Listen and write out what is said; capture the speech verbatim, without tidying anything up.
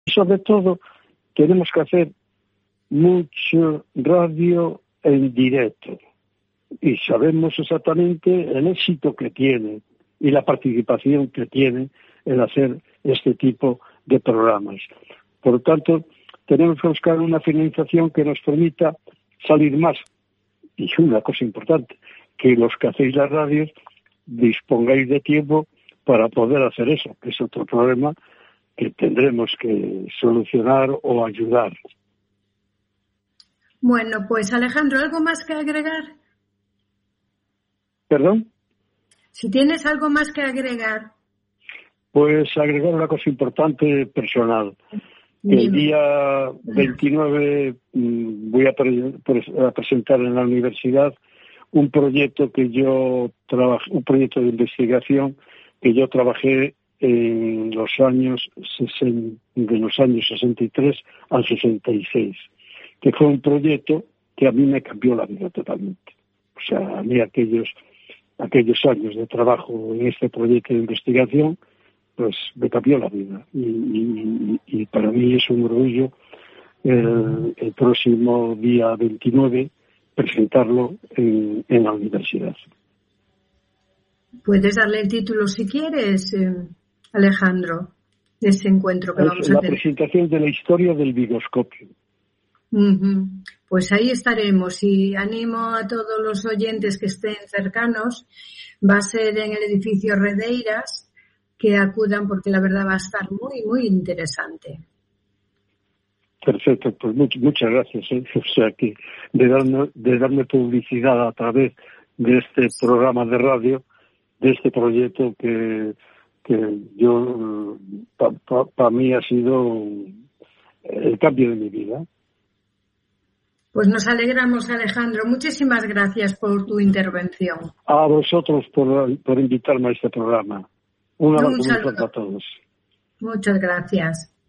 Sobre todo, tenemos que hacer mucho radio en directo y sabemos exactamente el éxito que tiene y la participación que tiene en hacer este tipo de programas. Por lo tanto, tenemos que buscar una financiación que nos permita salir más. Y una cosa importante, que los que hacéis las radios dispongáis de tiempo para poder hacer eso, que es otro problema que tendremos que solucionar o ayudar. Bueno, pues Alejandro, ¿algo más que agregar? ¿Perdón? Si tienes algo más que agregar. Pues agregar una cosa importante personal. El día veintinueve voy a, pre- a presentar en la universidad un proyecto que yo trabajé, un proyecto de investigación que yo trabajé en los años sesenta, de los años sesenta y tres al sesenta y seis, que fue un proyecto que a mí me cambió la vida totalmente. O sea, a mí aquellos aquellos años de trabajo en este proyecto de investigación pues me cambió la vida y, y, y para mí es un orgullo el, el próximo día veintinueve presentarlo en, en la universidad. Puedes darle el título si quieres, eh, Alejandro, de ese encuentro que es vamos a la tener. La presentación de la historia del vigoscopio. Uh-huh. Pues ahí estaremos y animo a todos los oyentes que estén cercanos. Va a ser en el edificio Redeiras, que acudan porque la verdad va a estar muy, muy interesante. Perfecto, pues much, muchas gracias. ¿eh? O sea, que de darme, de darme publicidad a través de este programa de radio, de este proyecto que, que yo, para pa, pa mí ha sido el cambio de mi vida. Pues nos alegramos, Alejandro. Muchísimas gracias por tu intervención. A vosotros por, por invitarme a este programa. Un abrazo Un muy saludo. fuerte a todos. Muchas gracias.